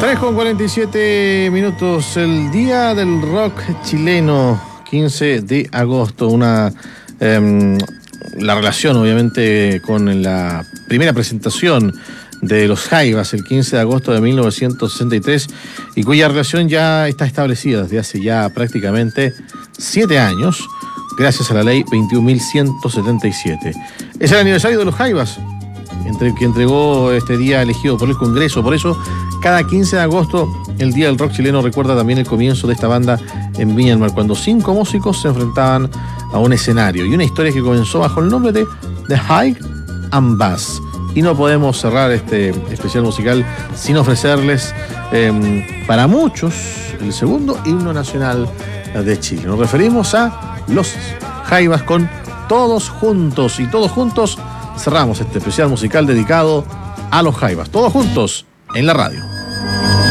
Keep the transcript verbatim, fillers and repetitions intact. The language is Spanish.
tres con cuarenta y siete minutos, el día del rock chileno, quince de agosto, una eh, la relación obviamente con la primera presentación de los Jaivas el quince de agosto de mil novecientos sesenta y tres, y cuya relación ya está establecida desde hace ya prácticamente siete años, gracias a la ley veintiún mil ciento setenta y siete. Es el aniversario de los Jaivas, entre, que entregó este día elegido por el Congreso. Por eso, cada quince de agosto, el Día del Rock Chileno recuerda también el comienzo de esta banda en Viña del Mar, cuando cinco músicos se enfrentaban a un escenario, y una historia que comenzó bajo el nombre de The High and Bass. Y no podemos cerrar este especial musical sin ofrecerles, eh, para muchos, el segundo himno nacional de Chile. Nos referimos a los Jaivas con Todos Juntos. Y todos juntos cerramos este especial musical dedicado a los Jaivas. Todos juntos en la radio.